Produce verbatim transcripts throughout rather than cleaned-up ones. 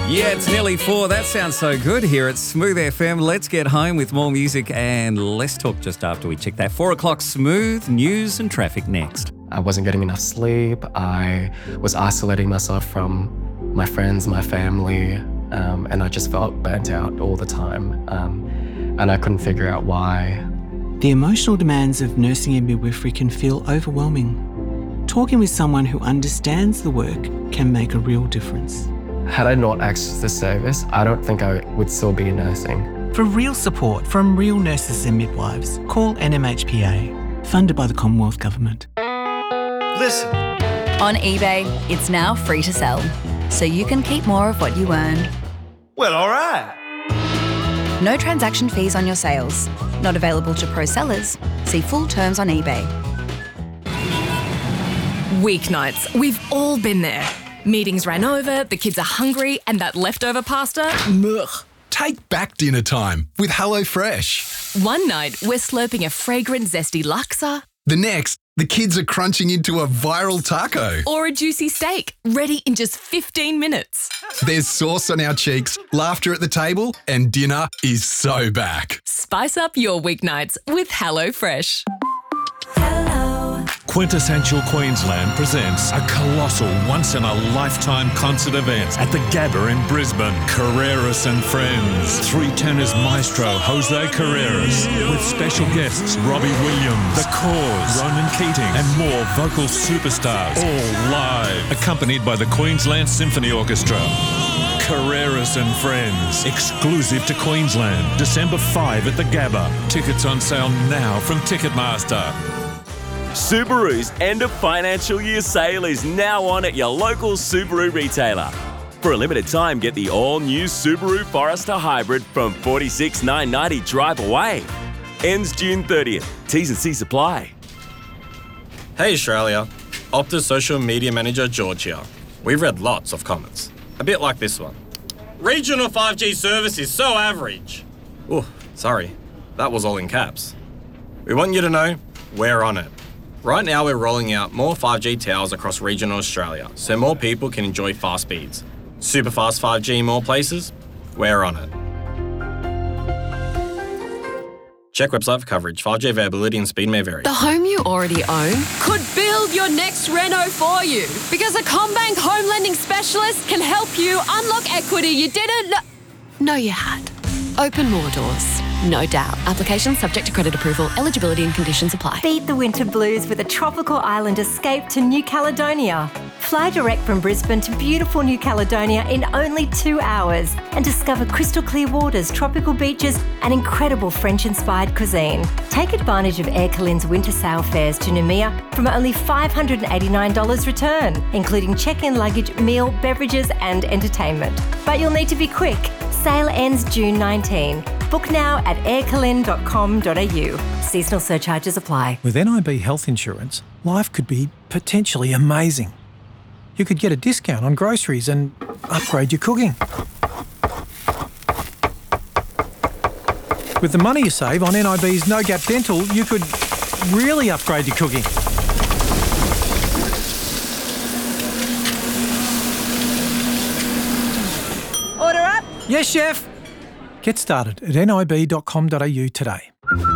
Yeah, it's nearly four. That sounds so good here at Smooth F M. Let's get home with more music and less talk just after we check that. Four o'clock Smooth news and traffic next. I wasn't getting enough sleep. I was isolating myself from my friends, my family, um, and I just felt burnt out all the time. Um, and I couldn't figure out why. The emotional demands of nursing and midwifery can feel overwhelming. Talking with someone who understands the work can make a real difference. Had I not accessed this service, I don't think I would still be nursing. For real support from real nurses and midwives, call N M H P A, funded by the Commonwealth Government. Listen. On eBay, it's now free to sell, so you can keep more of what you earn. Well, all right. No transaction fees on your sales. Not available to pro sellers. See full terms on eBay. Weeknights. We've all been there. Meetings ran over, the kids are hungry, and that leftover pasta, ugh. Take back dinner time with HelloFresh. One night, we're slurping a fragrant, zesty laksa. The next, the kids are crunching into a viral taco. Or a juicy steak, ready in just fifteen minutes. There's sauce on our cheeks, laughter at the table, and dinner is so back. Spice up your weeknights with HelloFresh. Quintessential Queensland presents a colossal once-in-a-lifetime concert event at the Gabba in Brisbane. Carreras and Friends. Three tenors maestro Jose Carreras with special guests Robbie Williams, The Cause, Ronan Keating and more vocal superstars, all live, accompanied by the Queensland Symphony Orchestra. Carreras and Friends, exclusive to Queensland, December fifth at the Gabba. Tickets on sale now from Ticketmaster. Subaru's end of financial year sale is now on at your local Subaru retailer. For a limited time, get the all-new Subaru Forester Hybrid from forty-six thousand nine hundred ninety drive away. Ends June thirtieth. T's and C's apply. Hey Australia, Optus social media manager George here. We've read lots of comments. A bit like this one. Regional five G service is so average. Oh, sorry. That was all in caps. We want you to know we're on it. Right now we're rolling out more five G towers across regional Australia so more people can enjoy fast speeds. Super fast five G in more places? We're on it. Check website for coverage. five G availability and speed may vary. The home you already own could build your next reno for you because a CommBank home lending specialist can help you unlock equity you didn't know, know you had. Open more doors. No doubt. Application subject to credit approval. Eligibility and conditions apply. Beat the winter blues with a tropical island escape to New Caledonia. Fly direct from Brisbane to beautiful New Caledonia in only two hours and discover crystal clear waters, tropical beaches and incredible French-inspired cuisine. Take advantage of Air Calin's winter sail fares to Noumea from only five hundred eighty-nine dollars return, including check-in luggage, meal, beverages and entertainment. But you'll need to be quick. Sale ends June nineteenth. Book now at air calin dot com dot a u. Seasonal surcharges apply. With N I B health insurance, life could be potentially amazing. You could get a discount on groceries and upgrade your cooking. With the money you save on N I B's No Gap Dental, you could really upgrade your cooking. Order up. Yes, chef. Get started at n i b dot com dot a u today.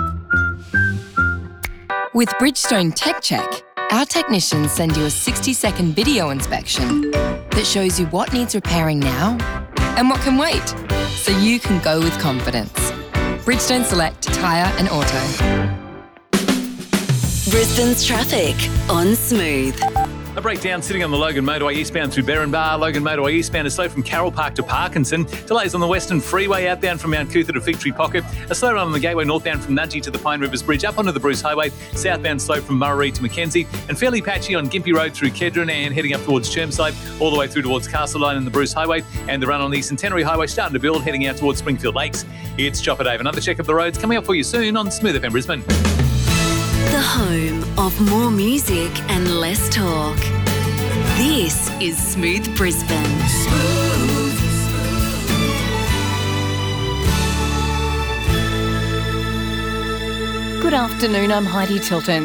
With Bridgestone Tech Check, our technicians send you a sixty-second video inspection that shows you what needs repairing now and what can wait, so you can go with confidence. Bridgestone Select Tyre and Auto. Brisbane's traffic on Smooth. A breakdown sitting on the Logan Motorway eastbound through Berrinbar. Logan Motorway eastbound is slow from Carroll Park to Parkinson. Delays on the Western Freeway outbound from Mount Cootha to Victory Pocket. A slow run on the Gateway northbound from Nudgee to the Pine Rivers Bridge up onto the Bruce Highway. Southbound slow from Murray to Mackenzie. And fairly patchy on Gympie Road through Kedron and heading up towards Chermside all the way through towards Castle Line and the Bruce Highway. And the run on the Centenary Highway starting to build heading out towards Springfield Lakes. It's Chopper Dave. Another check of the roads coming up for you soon on Smooth F M Brisbane. The home of more music and less talk. This is Smooth Brisbane. Smooth. Good afternoon, I'm Heidi Tiltons.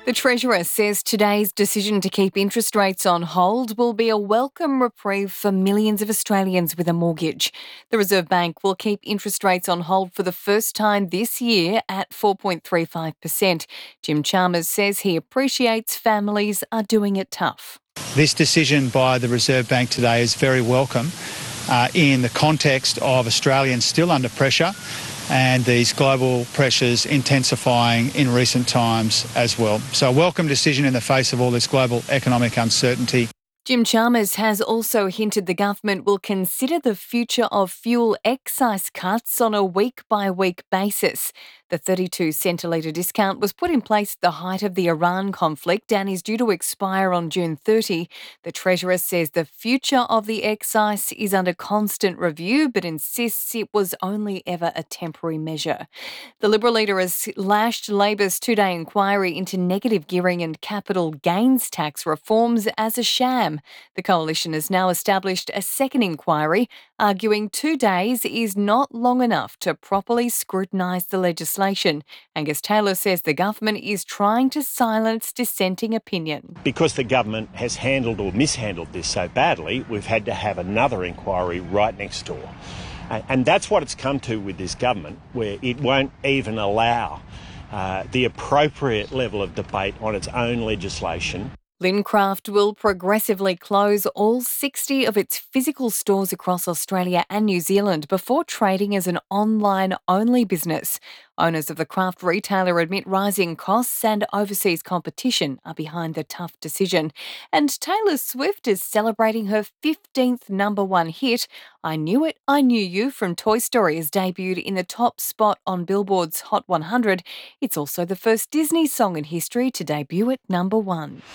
The Treasurer says today's decision to keep interest rates on hold will be a welcome reprieve for millions of Australians with a mortgage. The Reserve Bank will keep interest rates on hold for the first time this year at four point three five percent. Jim Chalmers says he appreciates families are doing it tough. This decision by the Reserve Bank today is very welcome uh, in the context of Australians still under pressure and these global pressures intensifying in recent times as well. So a welcome decision in the face of all this global economic uncertainty. Jim Chalmers has also hinted the government will consider the future of fuel excise cuts on a week-by-week basis. The thirty-two cent a litre discount was put in place at the height of the Iran conflict and is due to expire on June thirtieth. The Treasurer says the future of the excise is under constant review but insists it was only ever a temporary measure. The Liberal leader has lashed Labor's two-day inquiry into negative gearing and capital gains tax reforms as a sham. The coalition has now established a second inquiry, arguing two days is not long enough to properly scrutinise the legislation. Angus Taylor says the government is trying to silence dissenting opinion. Because the government has handled or mishandled this so badly, we've had to have another inquiry right next door. And that's what it's come to with this government, where it won't even allow uh, the appropriate level of debate on its own legislation. Lincraft will progressively close all sixty of its physical stores across Australia and New Zealand before trading as an online-only business. Owners of the craft retailer admit rising costs and overseas competition are behind the tough decision. And Taylor Swift is celebrating her fifteenth number one hit. I Knew It, I Knew You from Toy Story is debuted in the top spot on Billboard's Hot one hundred. It's also the first Disney song in history to debut at number one.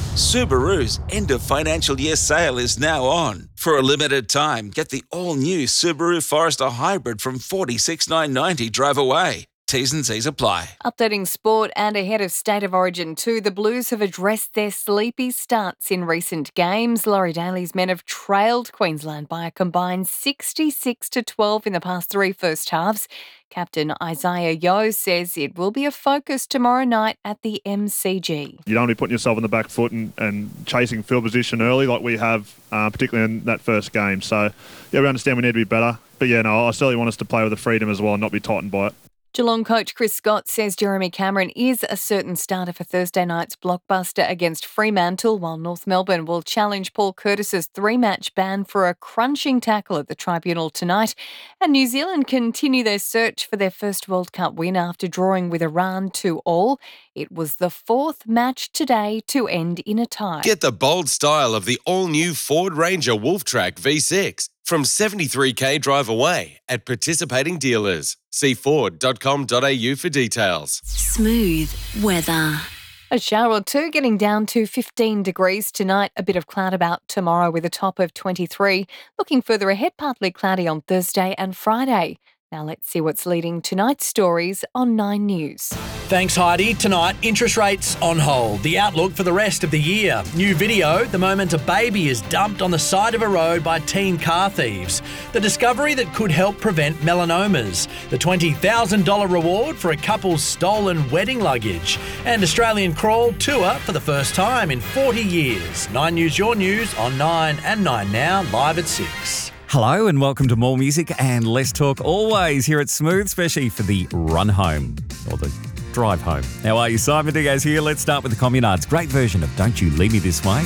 Subaru's end of financial year sale is now on. For a limited time, get the all-new Subaru Forester Hybrid from forty-six thousand nine hundred ninety dollars drive away. T's and C's apply. Updating sport and ahead of State of Origin two, the Blues have addressed their sleepy starts in recent games. Laurie Daly's men have trailed Queensland by a combined sixty-six to twelve in the past three first halves. Captain Isaiah Yeo says it will be a focus tomorrow night at the M C G. You don't want to be putting yourself on the back foot and, and chasing field position early like we have, uh, particularly in that first game. So, yeah, we understand we need to be better. But, yeah, no, I certainly want us to play with the freedom as well and not be tightened by it. Geelong coach Chris Scott says Jeremy Cameron is a certain starter for Thursday night's blockbuster against Fremantle, while North Melbourne will challenge Paul Curtis's three-match ban for a crunching tackle at the tribunal tonight. And New Zealand continue their search for their first World Cup win after drawing with Iran two all. It was the fourth match today to end in a tie. Get the bold style of the all-new Ford Ranger Wolftrack V six from seventy-three thousand drive away at participating dealers. See ford dot com dot a u for details. Smooth weather. A shower or two, getting down to fifteen degrees tonight. A bit of cloud about tomorrow with a top of twenty-three. Looking further ahead, partly cloudy on Thursday and Friday. Now let's see what's leading tonight's stories on Nine News. Thanks, Heidi. Tonight, interest rates on hold. The outlook for the rest of the year. New video, the moment a baby is dumped on the side of a road by teen car thieves. The discovery that could help prevent melanomas. The twenty thousand dollars reward for a couple's stolen wedding luggage. And Australian Crawl tour for the first time in forty years. Nine News, your news on Nine and Nine Now, live at six. Hello and welcome to More Music and Less Talk, always here at Smooth, especially for the run home or the drive home. How are you? Simon Diaz here. Let's start with the Communards' great version of Don't You Leave Me This Way.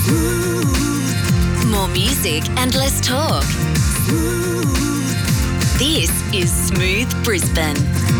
More music and less talk. This is Smooth Brisbane.